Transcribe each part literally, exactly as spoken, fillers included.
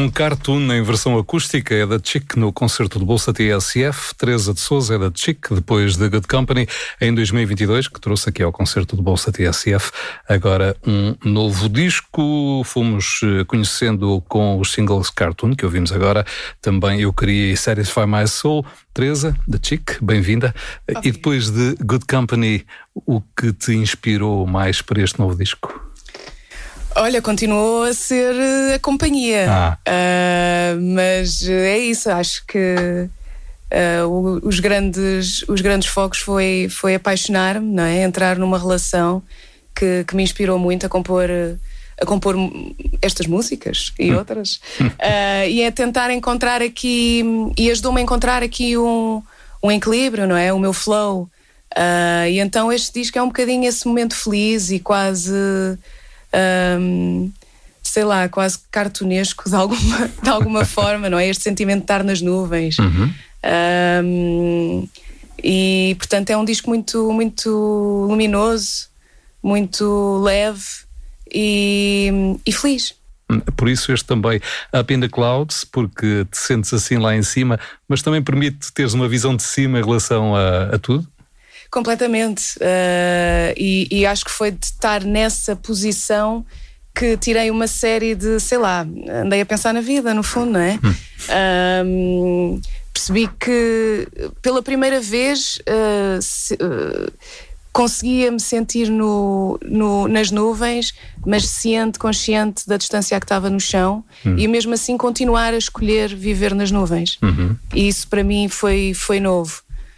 Um cartoon em versão acústica é da Chic no concerto de Bolsa T S F. Teresa de Sousa é da Chic, depois de Good Company, em dois mil e vinte e dois, que trouxe aqui ao concerto de Bolsa T S F agora um novo disco. Fomos conhecendo com os singles Cartoon, que ouvimos agora, também Eu Queria e Satisfy My Soul. Teresa, da Chic, bem-vinda. Okay. E depois de Good Company, o que te inspirou mais para este novo disco? Olha, continuou a ser a companhia, ah. uh, mas é isso, acho que uh, os, grandes, os grandes focos foi, foi apaixonar-me, não é? Entrar numa relação que, que me inspirou muito a compor, a compor estas músicas e hum. outras, uh, e é tentar encontrar aqui, e ajudou-me a encontrar aqui um, um equilíbrio, não é? O meu flow, uh, e então este disco é um bocadinho esse momento feliz e quase... Um, sei lá, quase cartunesco de alguma, de alguma forma, não é? Este sentimento de estar nas nuvens. Uhum. Um, e, portanto, é um disco muito, muito luminoso, muito leve e, e feliz. Por isso este também Up in the Clouds, porque te sentes assim lá em cima, mas também permite teres uma visão de cima em relação a, a tudo? Completamente, uh, e, e acho que foi de estar nessa posição que tirei uma série de, sei lá, andei a pensar na vida, no fundo, não é? Hum. Um, percebi que pela primeira vez uh, se, uh, conseguia me sentir no, no, nas nuvens, mas ciente, consciente da distância que estava no chão, hum. e mesmo assim continuar a escolher viver nas nuvens. Uhum. E isso para mim foi, foi novo.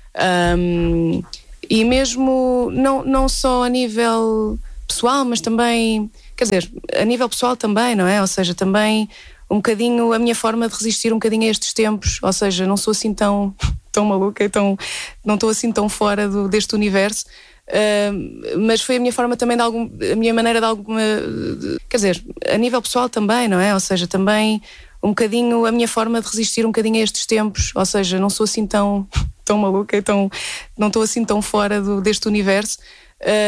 Um, E mesmo, não, não só a nível pessoal, mas também, quer dizer, a nível pessoal também, não é? Ou seja, também um bocadinho a minha forma de resistir um bocadinho a estes tempos, ou seja, não sou assim tão, tão maluca e tão, não estou assim tão fora do, deste universo, uh, mas foi a minha forma também de algum, a minha maneira de alguma, de, quer dizer, a nível pessoal também, não é? Ou seja, também um bocadinho a minha forma de resistir um bocadinho a estes tempos, ou seja, não sou assim tão... tão maluca e tão, não estou assim tão fora do, deste universo. Uh,